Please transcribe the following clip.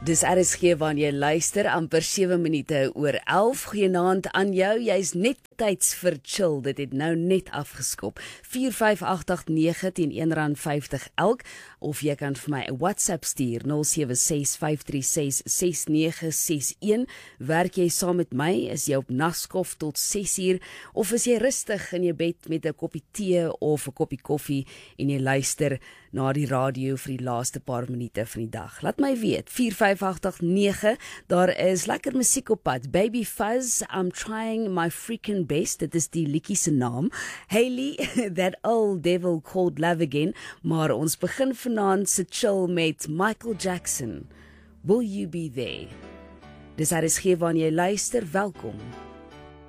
Dis RSG wanneer jy luister, amper 7 minute oor 11. Goeienaand aan jou, jy's net tyds vir chill, dit het nou net afgeskop. 45889 teen R1.50 elk, of jy kan vir my 'n WhatsApp stuur, 0765366961. Werk jy saam met my, is jy op naskof tot 6 uur, of is jy rustig in jou bed met 'n koppie tee of 'n koppie koffie, en jy luister na die radio vir die laaste paar minute van die dag. Laat my weet, 45889, daar is lekker musiek op pad. Baby Fuzz, I'm trying my freaking best, dit is die liedjie se naam. Hailey, that old devil called love again, maar ons begin vanaand se chill met Michael Jackson, Will You Be There? Dis RSG wanneer jy luister, welkom.